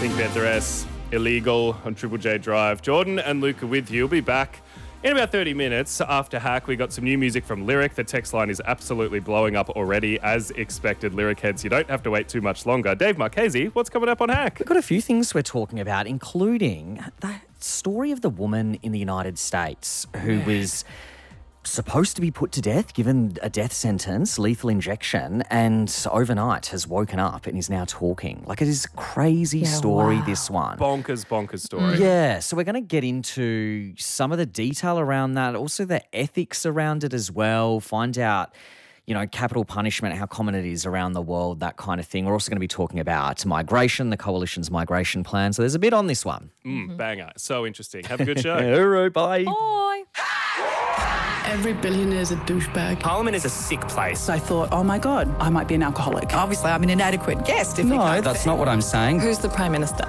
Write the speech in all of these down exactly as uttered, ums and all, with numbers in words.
Think About the Rest, Illegal on Triple J Drive. Jordan and Luca with you. We'll be back in about thirty minutes. After Hack, we got some new music from Lyric. The text line is absolutely blowing up already, as expected. Lyric heads, you don't have to wait too much longer. Dave Marchese, what's coming up on Hack? We've got a few things we're talking about, including the story of the woman in the United States who was supposed to be put to death, given a death sentence, lethal injection, and overnight has woken up and is now talking. Like, it is a crazy Yeah, story, wow. this one. Bonkers, bonkers story. Yeah, so we're going to get into some of the detail around that, also the ethics around it as well, find out, you know, capital punishment, how common it is around the world, that kind of thing. We're also going to be talking about migration, the coalition's migration plan. So there's a bit on this one. Mm, banger. So interesting. Have a good show. All right, bye. Bye. Every billionaire is a douchebag. Parliament is a sick place. I thought, oh my God, I might be an alcoholic. Obviously, I'm an inadequate guest. If we No, can't that's see. not what I'm saying. Who's the Prime Minister?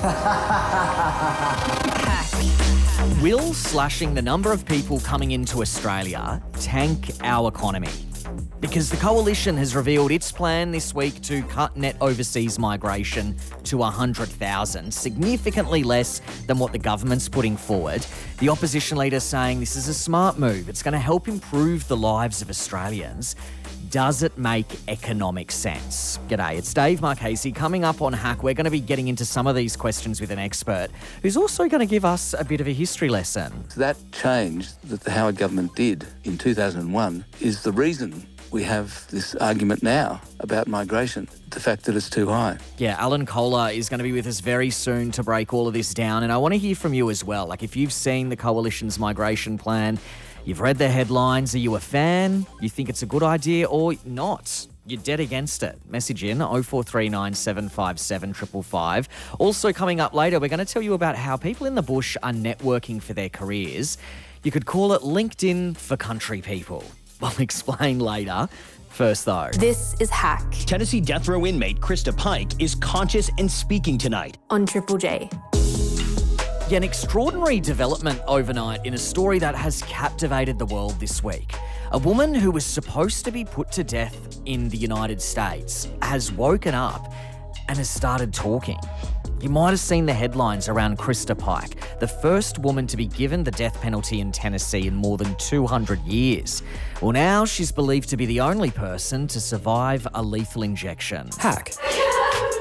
Will slashing the number of people coming into Australia tank our economy? Because the Coalition has revealed its plan this week to cut net overseas migration to one hundred thousand, significantly less than what the government's putting forward. The opposition leader saying this is a smart move. It's going to help improve the lives of Australians. Does it make economic sense? G'day, it's Dave Marchese. Coming up on Hack, we're going to be getting into some of these questions with an expert who's also going to give us a bit of a history lesson. That change that the Howard government did in two thousand one is the reason we have this argument now about migration, the fact that it's too high. Yeah, Alan Kohler is going to be with us very soon to break all of this down. And I want to hear from you as well. Like, if you've seen the Coalition's migration plan, you've read the headlines, are you a fan? You think it's a good idea or not? You're dead against it. Message in oh four three nine, seven five seven, five five five. Also coming up later, we're going to tell you about how people in the bush are networking for their careers. You could call it LinkedIn for country people. I'll explain later. First, though. This is Hack Tennessee death row inmate Krista Pike is conscious and speaking tonight. on Triple J. Yeah, an extraordinary development overnight in a story that has captivated the world this week. A woman who was supposed to be put to death in the United States has woken up and has started talking. You might have seen the headlines around Krista Pike, the first woman to be given the death penalty in Tennessee in more than two hundred years. Well, now she's believed to be the only person to survive a lethal injection. Hack.